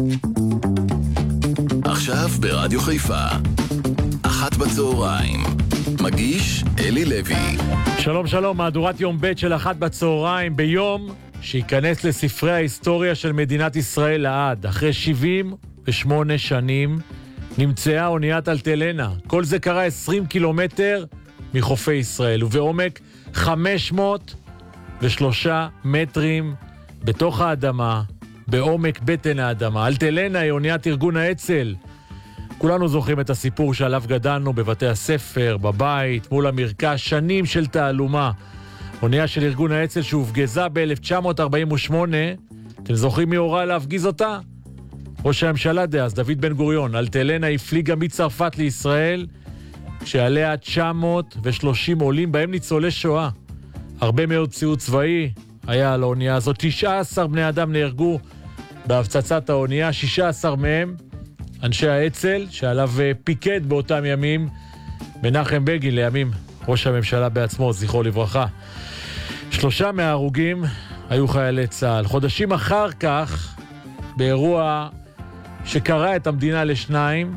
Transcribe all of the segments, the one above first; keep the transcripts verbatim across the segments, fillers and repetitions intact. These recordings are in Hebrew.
עכשיו ברדיו חיפה, אחת בצהריים, מגיש אלי לוי. שלום שלום, מהדורת יום ב' של אחת בצהריים, ביום שיכנס לספרי ההיסטוריה של מדינת ישראל לעד. אחרי שבעים ושמונה שנים נמצאה אוניית אלטלנה. כל זה קרה עשרים קילומטר מחופי ישראל, ובעומק חמש מאות ושלושה מטרים בתוך האדמה, בעומק בטן האדמה. אלטלנה היא אוניית ארגון האצ"ל. כולנו זוכרים את הסיפור שעליו גדלנו בבתי הספר, בבית, מול המרקע, שנים של תעלומה. אונייה של ארגון האצ"ל שהופגזה ב-אלף תשע מאות ארבעים ושמונה. אתם זוכרים מי הורה להפגיז אותה? ראש הממשלה דאז, דוד בן גוריון. אלטלנה הפליגה מצרפת לישראל, כשעליה תשע מאות ושלושים עולים, בהם ניצולי שואה. הרבה מאוד ציוד צבאי היה על האונייה הזאת. תשעה עשר בני אדם נהרגו בהפצצת האונייה, שישה עשר מהם אנשי האצ"ל, שעליו פיקד באותם ימים מנחם בגין, לימים ראש הממשלה בעצמו, זכרו לברכה. שלושה מההרוגים היו חיילי צה"ל. חודשים אחר כך, באירוע שקרא את המדינה לשניים,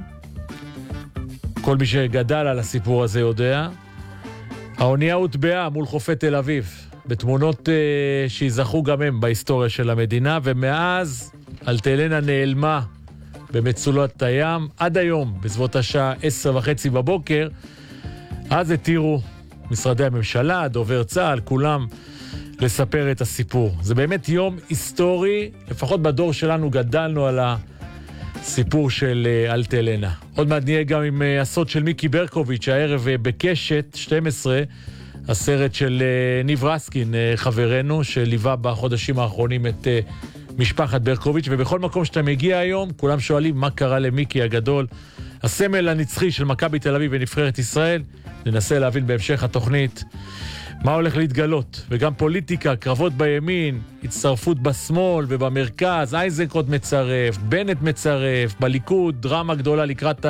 כל מי שגדל על הסיפור הזה יודע, האונייה הוטבעה מול חופי תל אביב, בתמונות uh, שיזכו גם הם בהיסטוריה של המדינה, ומאז אלטלנה נעלמה במצולות הים עד היום, בסביבות השעה עשר וחצי בבוקר. אז התירו משרדי הממשלה, דובר צה"ל, כולם לספר את הסיפור. זה באמת יום היסטורי, לפחות בדור שלנו גדלנו על הסיפור של אלטלנה. עוד מעט נהיה גם עם הסוד של מיקי ברקוביץ', הערב בקשת שתים עשרה, הסרט של ניב רסקין, חברנו, שליווה בחודשים האחרונים את משפחת ברקוביץ'. ובכל מקום שאתה מגיע היום, כולם שואלים מה קרה למיקי הגדול, הסמל הנצחי של מכבי תל אביב ונבחרת ישראל. ננסה להבין בהמשך התוכנית מה הולך להתגלות, וגם פוליטיקה, קרבות בימין, הצטרפות בשמאל ובמרכז, אייזנקוט מצרף, בנט מצרף, בליכוד דרמה גדולה לקראת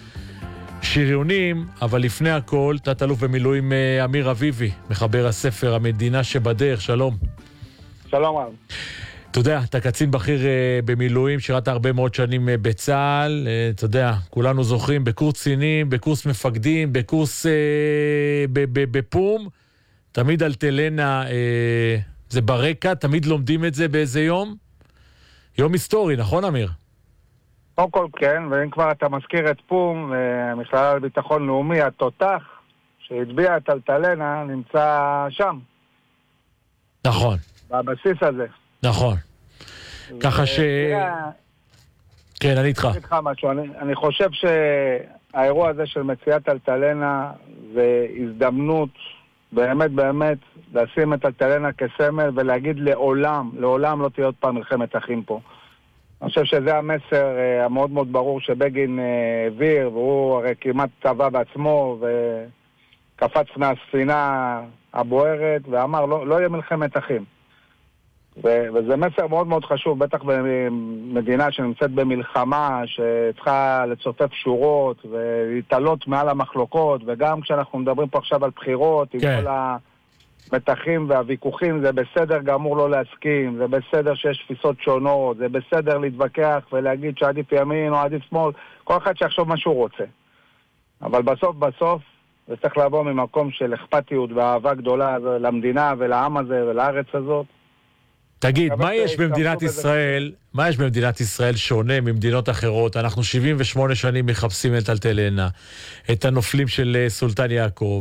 השריונים. אבל לפני הכל, תת-אלוף במילואים אמיר אביבי, מחבר הספר המדינה שבדרך. שלום. שלום רב. אתה יודע, אתה קצין בכיר במילואים, שירת הרבה מאוד שנים בצה"ל, אתה יודע, כולנו זוכרים בקורס קצינים, בקורס מפקדים, בקורס בפום, תמיד אלטלנה זה ברקע, תמיד לומדים את זה באיזה יום. יום היסטורי, נכון אמיר? קודם כל כן, ואם כבר אתה מזכיר את פום, המכללה לביטחון לאומי, התותח שהטביע את אלטלנה נמצא שם. נכון. בבסיס הזה. נכון. ככה ש... כן, אני איתך. אני איתך משהו. אני, אני חושב שהאירוע הזה של מציאת אלטלנה זה הזדמנות באמת באמת לשים את אלטלנה כסמל ולהגיד לעולם, לעולם לא תהיה עוד פעם מלחמת אחים פה. אני חושב שזה המסר המאוד מאוד ברור שבגין העביר, והוא הרי כמעט טבע בעצמו וקפץ מהספינה הבוערת ואמר לא, לא יהיה מלחמת אחים. ו- וזה מסר מאוד מאוד חשוב, בטח במדינה שנמצאת במלחמה, שצריכה לצופף שורות ולהתעלות מעל המחלוקות, וגם כשאנחנו מדברים פה עכשיו על בחירות, כן. עם כל המתחים והוויכוחים, זה בסדר גמור לא להסכים, זה בסדר שיש תפיסות שונות, זה בסדר להתווכח ולהגיד שעדיף ימין או עדיף שמאל, כל אחד שיחשוב מה שהוא רוצה. אבל בסוף בסוף, זה צריך לבוא ממקום של אכפתיות ואהבה גדולה למדינה ולעם הזה ולארץ הזאת. תגיד, מה יש במדינת ישראל, מה יש במדינת ישראל שונה ממדינות אחרות? אנחנו שבעים ושמונה שנים מחפשים את אלטלנה, את הנופלים של סולטן יעקב,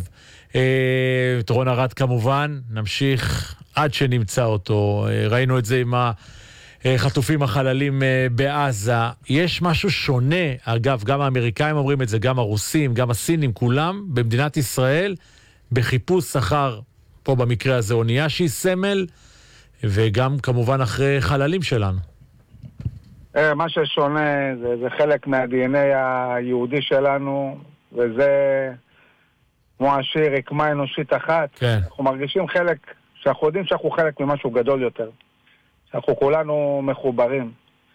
את רון ארד כמובן, נמשיך עד שנמצא אותו, ראינו את זה עם החטופים החללים בעזה. יש משהו שונה, אגב, גם האמריקאים אומרים את זה, גם הרוסים, גם הסינים, כולם במדינת ישראל, בחיפוש אחר, פה במקרה הזה אונייה שהיא סמל, וגם כמובן אחרי חללים שלנו. מה ששונה זה, זה חלק מה-די אן איי היהודי שלנו, וזה כמו השיר, רקמה אנושית אחת. כן. אנחנו מרגישים חלק, שאנחנו יודעים שאנחנו חלק ממשהו גדול יותר. שאנחנו כולנו מחוברים.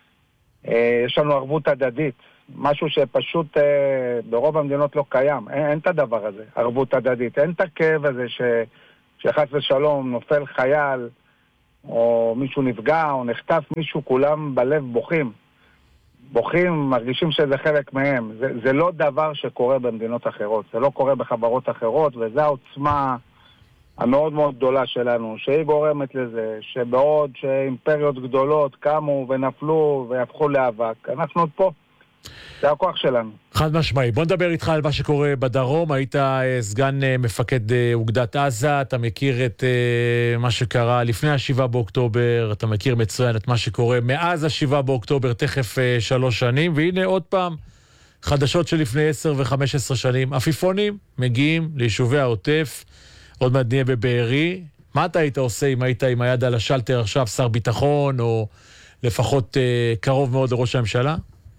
יש לנו ערבות הדדית, משהו שפשוט ברוב המדינות לא קיים. אין, אין את הדבר הזה, ערבות הדדית. אין את הכאב הזה ש, שחס ושלום נופל חייל, או מישהו נפגע, או נחטף מישהו, כולם בלב בוכים. בוכים, מרגישים שזה חלק מהם. זה, זה לא דבר שקורה במדינות אחרות, זה לא קורה בחברות אחרות, וזו העוצמה המאוד מאוד גדולה שלנו, שהיא גורמת לזה, שבעוד שאימפריות גדולות קמו ונפלו והפכו לאבק, אנחנו עוד פה. זה הכוח שלנו. חד משמעי. בוא נדבר איתך על מה שקורה בדרום. היית סגן מפקד אוגדת עזה, אתה מכיר את מה שקרה לפני השבעה באוקטובר, אתה מכיר מצוין את מה שקורה מאז השבעה באוקטובר, תכף שלוש שנים, והנה עוד פעם, חדשות של לפני עשר וחמש עשרה שנים, עפיפונים מגיעים ליישובי העוטף, עוד מעט נהיה בבארי. מה אתה היית עושה אם היית עם היד על השלטר עכשיו שר ביטחון, או לפחות קרוב מאוד לראש הממשלה?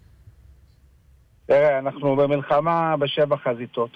תראה, אנחנו במלחמה בשבע חזיתות,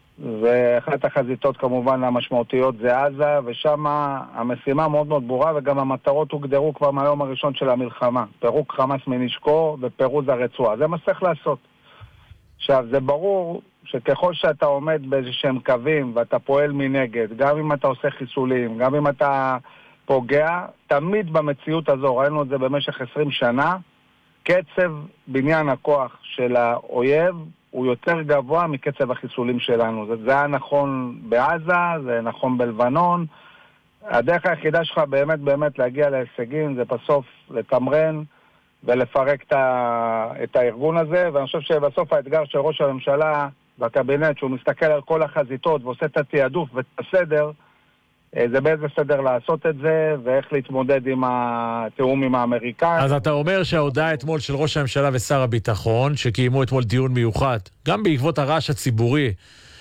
ואחת החזיתות כמובן המשמעותיות זה עזה, ושם המשימה מאוד מאוד ברורה, וגם המטרות הוגדרו כבר מהיום הראשון של המלחמה. פירוק חמאס מנשקו ופירוז הרצועה. זה מה שצריך לעשות. עכשיו, זה ברור שככל שאתה עומד באיזשהם קווים ואתה פועל מנגד, גם אם אתה עושה חיסולים, גם אם אתה פוגע, תמיד במציאות הזו, ראינו את זה במשך עשרים שנה, קצב בניין הכוח של האויב הוא יותר גבוה מקצב החיסולים שלנו. זה, זה היה נכון בעזה, זה נכון בלבנון. הדרך היחידה שלך באמת באמת להגיע להישגים זה בסוף לתמרן ולפרק את, ה, את הארגון הזה, ואני חושב שבסוף האתגר של ראש הממשלה והקבינט, שהוא מסתכל על כל החזיתות ועושה את התיעדוף ואת הסדר, זה באיזה סדר לעשות את זה, ואיך להתמודד עם התיאום עם האמריקאים. אז אתה אומר שההודעה אתמול של ראש הממשלה ושר הביטחון, שקיימו אתמול דיון מיוחד, גם בעקבות הרעש הציבורי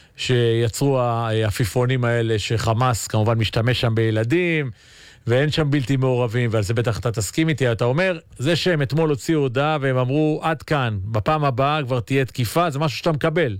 שיצרו העפיפונים האלה, שחמאס כמובן משתמש שם בילדים, ואין שם בלתי מעורבים, ועל זה בטח אתה תסכים איתי, אתה אומר, זה שהם אתמול הוציאו הודעה והם אמרו, עד כאן, בפעם הבאה כבר תהיה תקיפה, זה משהו שאתה מקבל.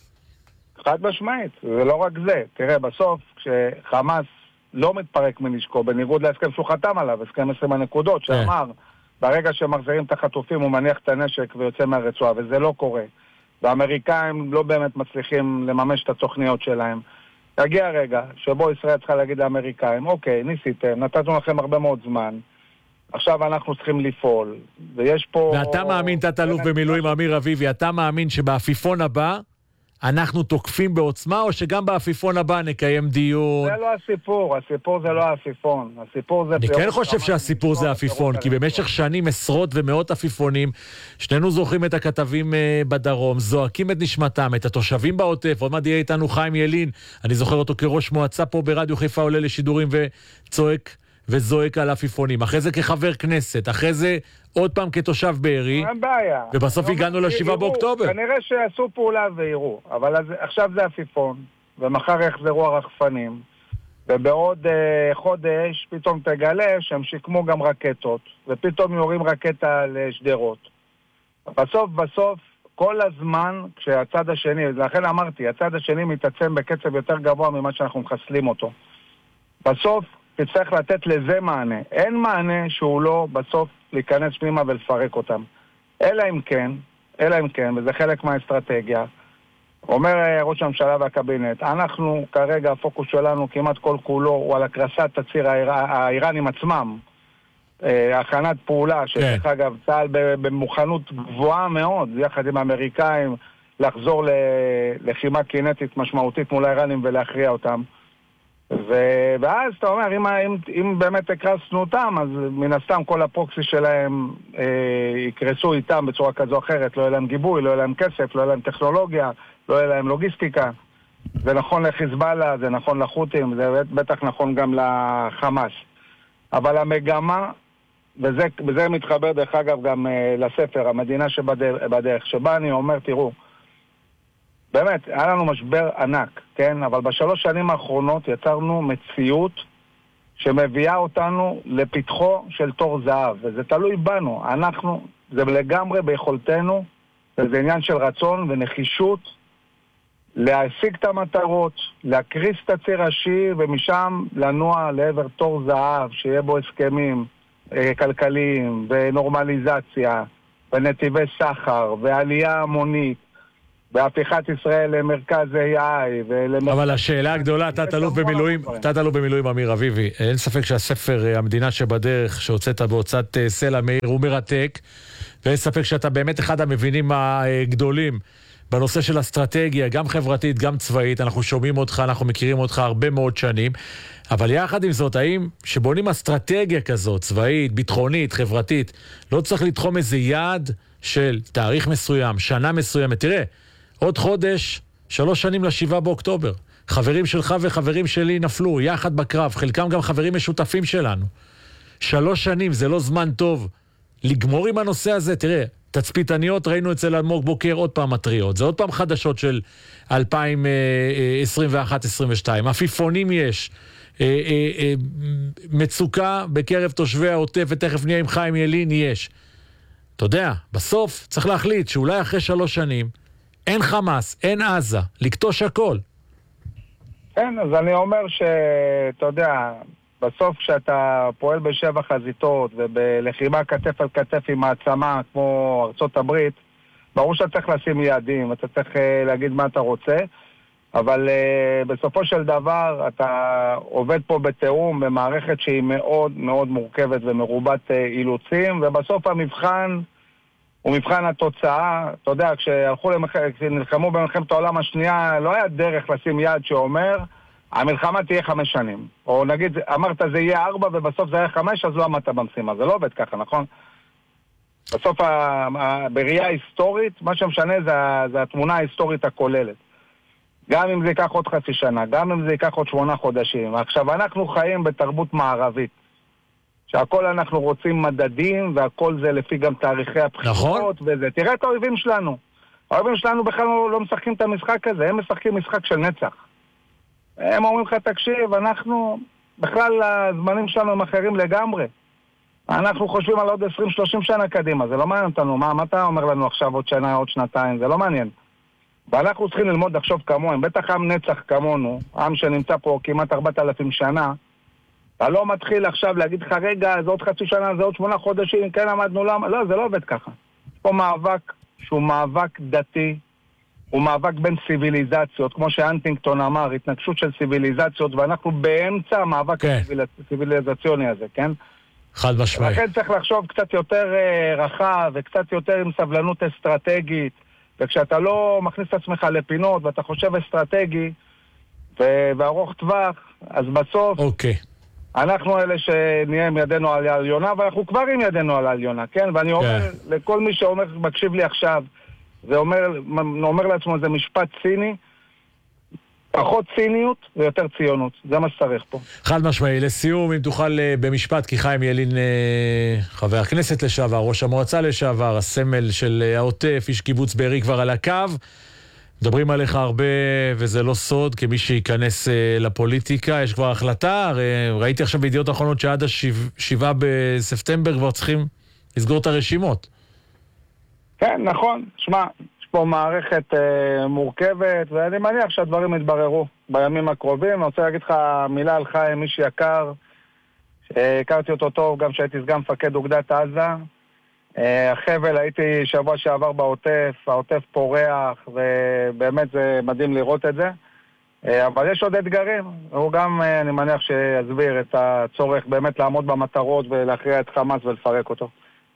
חד משמעית, זה לא רק זה. תראה, בסוף, כשחמאס לא מתפרק מנשקו, בניגוד להסכם שהוא חתם עליו, הסכם עשרים הנקודות, שאמר, ברגע שמחזירים את החטופים הוא מניח את הנשק ויוצא מהרצועה, וזה לא קורה. והאמריקאים לא באמת מצליחים לממש את התוכניות שלהם. יגיע רגע שבו ישראל צריכה להגיד לאמריקאים, אוקיי, ניסיתם, נתנו לכם הרבה מאוד זמן, עכשיו אנחנו צריכים לפעול, ויש פה... ואתה מאמין, תת-אלוף במילואים אמיר אביבי, אתה מאמין שבעפיפון הבא אנחנו תוקפים בעוצמה, או שגם בעפיפון הבא נקיים דיון? זה לא הסיפור, הסיפור זה לא העפיפון. הסיפור זה... אני כן חושב שהסיפור זה העפיפון, כי במשך שנים עשרות ומאות עפיפונים, שנינו זוכרים את הכתבים בדרום, זועקים את נשמתם, את התושבים בעוטף, עוד מעט יהיה איתנו חיים ילין, אני זוכר אותו כראש מועצה פה ברדיו חיפה, עולה לשידורים וצועק וזועק על עפיפונים, אחרי זה כחבר כנסת, אחרי זה עוד פעם כתושב בארי, אין בעיה. ובסוף הגענו לשבעה באוקטובר. כנראה שעשו פעולה ויראו, אבל אז, עכשיו זה עפיפון, ומחר יחזרו הרחפנים, ובעוד uh, חודש פתאום תגלה שהם שיקמו גם רקטות, ופתאום יורים רקטה לשדרות. בסוף, בסוף, כל הזמן כשהצד השני, לכן אמרתי, הצד השני מתעצם בקצב יותר גבוה ממה שאנחנו מחסלים אותו. בסוף תצטרך לתת לזה מענה. אין מענה שהוא לא בסוף להיכנס פנימה ולפרק אותם. אלא אם כן, אלא אם כן, וזה חלק מהאסטרטגיה, אומר ראש הממשלה והקבינט, אנחנו כרגע הפוקוס שלנו כמעט כל כולו הוא על הקרסת הציר האיראנים עצמם. הכנת פעולה, שדרך אגב צה"ל במוכנות גבוהה מאוד, יחד עם האמריקאים, לחזור ללחימה קינטית משמעותית מול האיראנים ולהכריע אותם. ו- ואז אתה אומר, אם, אם, אם באמת הקרסנו אותם, אז מן הסתם כל הפרוקסי שלהם אה, יקרסו איתם בצורה כזו או אחרת, לא יהיה להם גיבוי, לא יהיה להם כסף, לא יהיה להם טכנולוגיה, לא יהיה להם לוגיסטיקה. זה נכון לחיזבאללה, זה נכון לחות'ים, זה בטח נכון גם לחמאס. אבל המגמה, וזה, וזה מתחבר דרך אגב גם אה, לספר, המדינה שבדרך, שבה אני אומר, תראו, באמת, היה לנו משבר ענק, כן? אבל בשלוש שנים האחרונות יצרנו מציאות שמביאה אותנו לפתחו של תור זהב, וזה תלוי בנו. אנחנו, זה לגמרי ביכולתנו, וזה עניין של רצון ונחישות, להשיג את המטרות, להקריס את הציר השיעי, ומשם לנוע לעבר תור זהב, שיהיה בו הסכמים אה, כלכליים, ונורמליזציה, ונתיבי סחר, ועלייה המונית, בהפיכת ישראל למרכז איי איי ולמרכז... אבל השאלה הגדולה, תת-אלוף במילואים, תת-אלוף במילואים אמיר אביבי, אין ספק שהספר המדינה שבדרך שהוצאת בהוצאת סלע מאיר הוא מרתק. ואין ספק שאתה באמת אחד המבינים הגדולים בנושא של אסטרטגיה, גם חברתית, גם צבאית. אנחנו שומעים אותך, אנחנו מכירים אותך הרבה מאוד שנים, אבל יחד עם זאת, האם שבונים אסטרטגיה כזאת, צבאית, ביטחונית, חברתית, לא צריך לתחום איזה יעד של תאריך מסוים, שנה מסוימת? תראה, עוד חודש, שלוש שנים לשבעה באוקטובר. חברים שלך וחברים שלי נפלו יחד בקרב, חלקם גם חברים משותפים שלנו. שלוש שנים זה לא זמן טוב לגמור עם הנושא הזה. תראה, תצפיתניות ראינו אצל אלמוג בוקר עוד פעם מטריות, זה עוד פעם חדשות של אלפיים עשרים ואחת עשרים ושתיים. עפיפונים יש, מצוקה בקרב תושבי העוטף, ותכף נהיה עם חיים ילין, יש. אתה יודע, בסוף צריך להחליט שאולי אחרי שלוש שנים אין חמאס, אין עזה, לקטוש הכל. כן, אז אני אומר שאתה יודע, בסוף כשאתה פועל בשבע חזיתות ובלחימה כתף על כתף עם מעצמה כמו ארצות הברית, ברור שאתה צריך לשים יעדים, אתה צריך להגיד מה אתה רוצה, אבל uh, בסופו של דבר אתה עובד פה בתאום במערכת שהיא מאוד מאוד מורכבת ומרובת uh, אילוצים, ובסוף המבחן הוא מבחן התוצאה. אתה יודע, כשהלכו למח... כשנלחמו במלחמת העולם השנייה, לא היה דרך לשים יעד שאומר המלחמה תהיה חמש שנים, או נגיד אמרת זה יהיה ארבע ובסוף זה היה חמש, אז לא עמדת במשימה. זה לא עובד ככה, נכון? בסוף ה... ה... בראייה היסטורית, מה שמשנה זה, זה התמונה ההיסטורית הכוללת. גם אם זה ייקח עוד חצי שנה, גם אם זה ייקח עוד שמונה חודשים. עכשיו, אנחנו חיים בתרבות מערבית, שהכל אנחנו רוצים מדדים, והכל זה לפי גם תאריכי הבחירות, נכון. וזה. תראה את האויבים שלנו. האויבים שלנו בכלל לא, לא משחקים את המשחק הזה, הם משחקים משחק של נצח. הם אומרים לך, תקשיב, אנחנו, בכלל הזמנים שלנו הם אחרים לגמרי. אנחנו חושבים על עוד עשרים שלושים שנה קדימה, זה לא מעניין אותנו. מה, מה אתה אומר לנו עכשיו עוד שנה, עוד שנתיים? זה לא מעניין. ואנחנו צריכים ללמוד לחשוב כמוהם, בטח עם נצח כמונו, עם שנמצא פה כמעט ארבעת אלפים שנה, אתה לא מתחיל עכשיו להגיד לך, רגע, זה עוד חצי שנה, זה עוד שמונה חודשים, כן עמדנו, לא, לא, זה לא עובד ככה. יש פה מאבק שהוא מאבק דתי, הוא מאבק בין סיביליזציות, כמו שאנטינגטון אמר, התנגשות של סיביליזציות, ואנחנו באמצע המאבק כן. הסיביליזציוני הזה, כן? חד משמעי. לכן צריך לחשוב קצת יותר uh, רחב, וקצת יותר עם סבלנות אסטרטגית, וכשאתה לא מכניס את עצמך לפינות, ואתה חושב אסטרטגי, וארוך טווח, אז בסוף, אוקיי. אנחנו אלה שנהיה עם ידינו על העליונה, ואנחנו כבר עם ידינו על העליונה, כן? ואני אומר, כן. לכל מי שאומר, מקשיב לי עכשיו, זה אומר, אומר לעצמו, זה משפט ציני, פחות ציניות ויותר ציונות. זה מה שצריך פה. חד משמעי. לסיום, אם תוכל במשפט, כי חיים ילין, חבר הכנסת לשעבר, ראש המועצה לשעבר, הסמל של העוטף, איש קיבוץ בארי כבר על הקו, מדברים עליך הרבה, וזה לא סוד, כמי שייכנס לפוליטיקה. יש כבר החלטה, ראיתי עכשיו בידיעות האחרונות שעד השבעה בספטמבר כבר צריכים לסגור את הרשימות. כן, נכון. שמע, יש פה מערכת אה, מורכבת, ואני מניח שהדברים יתבררו בימים הקרובים. אני רוצה להגיד לך מילה על חיים, איש יקר, שהכרתי אותו טוב, גם שהייתי סגן מפקד אוגדת עזה. אה, החבל, הייתי שבוע שעבר בעוטף, העוטף פורח, ובאמת זה מדהים לראות את זה. אה, אבל יש עוד אתגרים, הוא גם, אה, אני מניח שיסביר את הצורך באמת לעמוד במטרות ולהכריע את חמאס ולפרק אותו.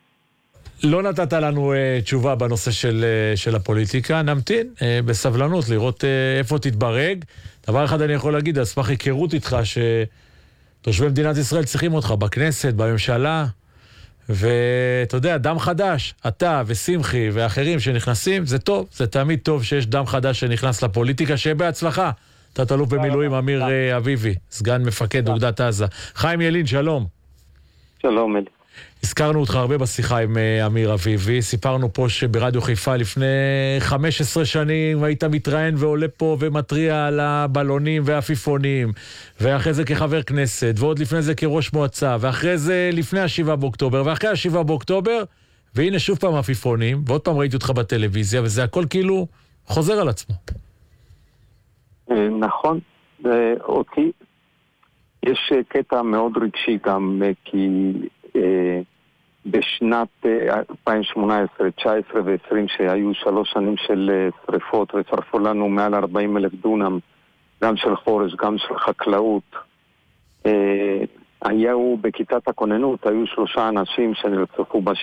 לא נתת לנו uh, תשובה בנושא של, uh, של הפוליטיקה, נמתין uh, בסבלנות לראות uh, איפה תתברג. דבר אחד אני יכול להגיד, על סמך היכרות איתך, שתושבי מדינת ישראל צריכים אותך בכנסת, בממשלה, ואתה יודע, דם חדש, אתה ושמחי ואחרים שנכנסים, זה טוב, זה תמיד טוב שיש דם חדש שנכנס לפוליטיקה, שיהיה בהצלחה. אתה תלוף במילואים אמיר uh, אביבי, סגן מפקד אוגדת עזה. חיים ילין, שלום. שלום, אלי. הזכרנו אותך הרבה בשיחה עם אמיר אביבי, סיפרנו פה שברדיו חיפה לפני חמש עשרה שנים היית מתראיין ועולה פה ומטריע על הבלונים והעפיפונים, ואחרי זה כחבר כנסת, ועוד לפני זה כראש מועצה, ואחרי זה לפני השבעה באוקטובר, ואחרי השבעה באוקטובר, והנה שוב פעם עפיפונים, ועוד פעם ראיתי אותך בטלוויזיה, וזה הכל כאילו חוזר על עצמו. נכון, אותי יש קטע מאוד רגשי גם, כי בשנת אלפיים שמונה עשרה, תשע עשרה ו-עשרים שהיו שלוש שנים של שריפות ושרפו לנו מעל ארבעים אלף דונם, גם של חורש, גם של חקלאות. היו בכיתת הכוננות, היו שלושה אנשים שנרצחו